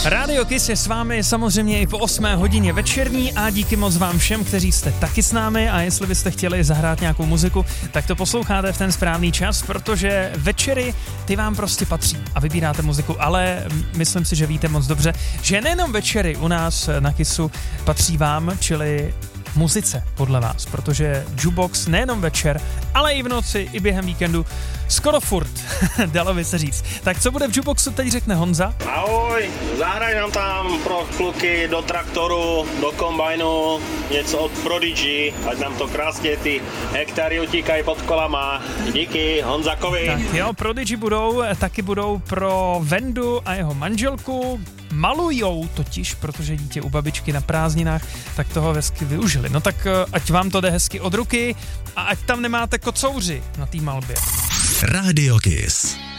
Radio Kiss je s vámi samozřejmě i po 8 hodině večerní a díky moc vám všem, kteří jste taky s námi, a jestli byste chtěli zahrát nějakou muziku, tak to posloucháte v ten správný čas, protože večery ty vám prostě patří a vybíráte muziku, ale myslím si, že víte moc dobře, že nejenom večery u nás na Kissu patří vám, čili muzice podle vás, protože jukebox nejenom večer, ale i v noci, i během víkendu, skoro furt, dalo by se říct. Tak co bude v jukeboxu, teď řekne Honza. Ahoj, zahraj nám tam pro kluky do traktoru, do kombajnu, něco od Prodigy, ať nám to krásně ty hektary utíkají pod kolama. Díky Honzakovi. Tak jo, Prodigy taky budou pro Vendu a jeho manželku. Malujou totiž, protože dítě u babičky na prázdninách, tak toho hezky využili. No tak ať vám to jde hezky od ruky a ať tam nemáte kocouři na té malbě. Radio Kiss.